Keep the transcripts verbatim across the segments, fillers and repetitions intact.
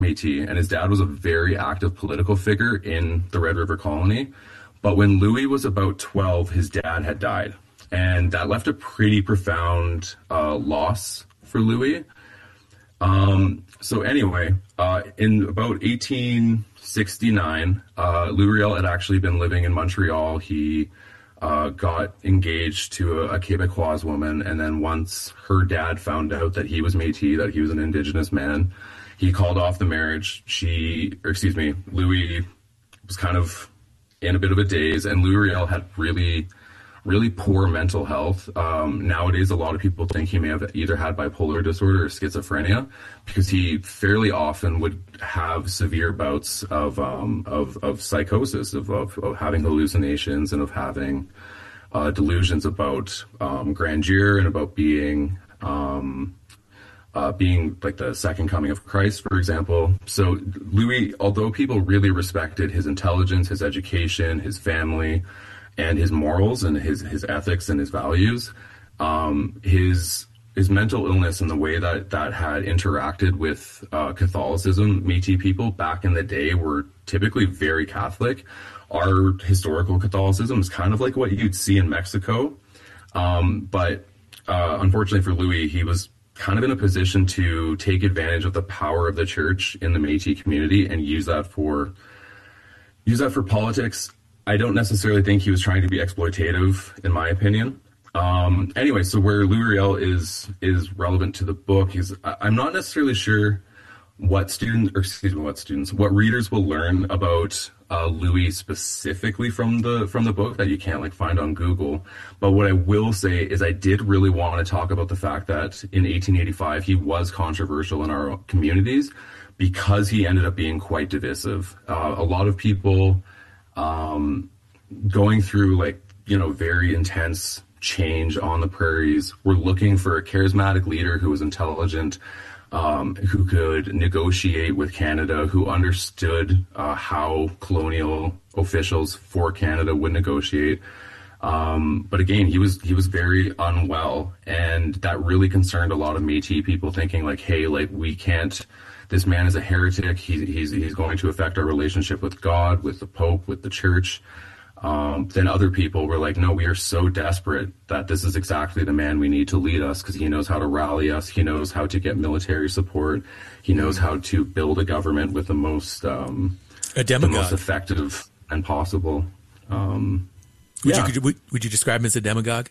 Métis, and his dad was a very active political figure in the Red River Colony. But when Louis was about twelve, his dad had died, and that left a pretty profound uh, loss for Louis. Um, so anyway, uh, in about eighteen sixty-nine, uh, Louis Riel had actually been living in Montreal. He uh, got engaged to a, a Quebecoise woman, and then once her dad found out that he was Métis, that he was an Indigenous man, he called off the marriage. She, or excuse me, Louis was kind of in a bit of a daze, and Louis Riel had really, really poor mental health. Um, nowadays, a lot of people think he may have either had bipolar disorder or schizophrenia, because he fairly often would have severe bouts of um, of, of psychosis, of, of, of having hallucinations and of having uh, delusions about um, grandeur and about being um, uh, being like the second coming of Christ, for example. So Louis, although people really respected his intelligence, his education, his family, and his morals and his, his ethics and his values, um, his his mental illness and the way that that had interacted with uh, Catholicism, Métis people back in the day were typically very Catholic. Our historical Catholicism is kind of like what you'd see in Mexico. Um, but uh, unfortunately for Louis, he was kind of in a position to take advantage of the power of the church in the Métis community and use that for use that for politics. I don't necessarily think he was trying to be exploitative, in my opinion. Um, anyway, so where Louis Riel is is relevant to the book is I, I'm not necessarily sure what students, or excuse me, what students, what readers will learn about uh, Louis specifically from the from the book that you can't like find on Google. But what I will say is I did really want to talk about the fact that in eighteen eighty-five he was controversial in our communities because he ended up being quite divisive. Uh, a lot of people um, going through like, you know, very intense change on the prairies were looking for a charismatic leader who was intelligent, um, who could negotiate with Canada, who understood uh, how colonial officials for Canada would negotiate. Um, but again, he was he was very unwell, and that really concerned a lot of Métis people, thinking like, hey, like we can't. This man is a heretic. He, he's he's going to affect our relationship with God, with the Pope, with the Church. Um, then other people were like, no, we are so desperate that this is exactly the man we need to lead us, because he knows how to rally us. He knows how to get military support. He knows how to build a government with the most um, a demagogue. the most effective and possible. Um, would, yeah. you, could, would, would you describe him as a demagogue?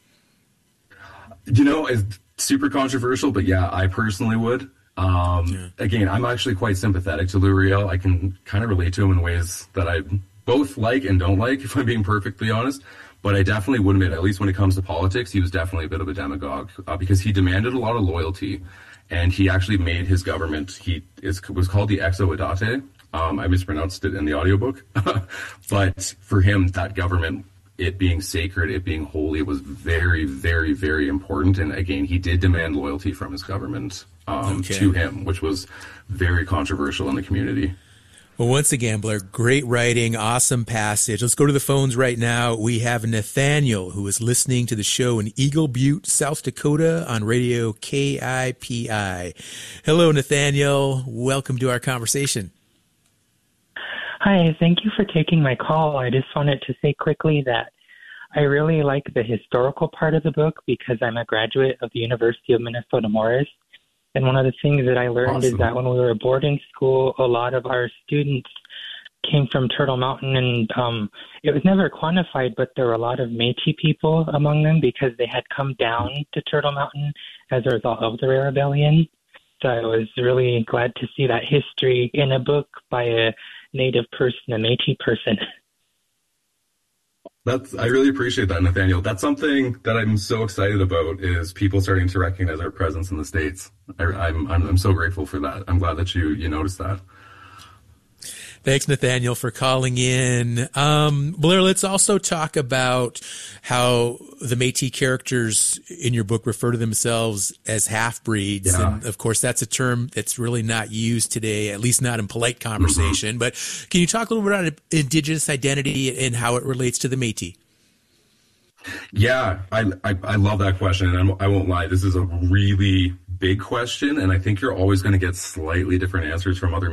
You know, it's super controversial, but yeah, I personally would. Um, yeah. Again, I'm actually quite sympathetic to Louis Riel. I can kind of relate to him in ways that I both like and don't like, if I'm being perfectly honest. But I definitely would admit, at least when it comes to politics, he was definitely a bit of a demagogue uh, because he demanded a lot of loyalty, and he actually made his government, he is, was called the Exo Edate. Um, I mispronounced it in the audiobook. But for him, that government, it being sacred, it being holy, was very, very, very important. And again, he did demand loyalty from his government um, okay. to him, which was very controversial in the community. Well, once again, Blair, great writing, awesome passage. Let's go to the phones right now. We have Nathaniel, who is listening to the show in Eagle Butte, South Dakota on radio K I P I. Hello, Nathaniel. Welcome to our conversation. Hi, thank you for taking my call. I just wanted to say quickly that I really like the historical part of the book because I'm a graduate of the University of Minnesota Morris. And one of the things that I learned awesome. is that when we were boarding school, a lot of our students came from Turtle Mountain, and um, it was never quantified, but there were a lot of Métis people among them because they had come down to Turtle Mountain as a result of the rebellion. So I was really glad to see that history in a book by a Native person, a Métis person. That's, I really appreciate that, Nathaniel. That's something that I'm so excited about, is people starting to recognize our presence in the States. I, I'm, I'm I'm so grateful for that. I'm glad that you you noticed that. Thanks, Nathaniel, for calling in. Um, Blair, let's also talk about how the Métis characters in your book refer to themselves as half-breeds. Yeah. And, of course, that's a term that's really not used today, at least not in polite conversation. Mm-hmm. But can you talk a little bit about Indigenous identity and how it relates to the Métis? Yeah, I, I, I love that question, and I'm, I won't lie. This is a really big question, and I think you're always going to get slightly different answers from other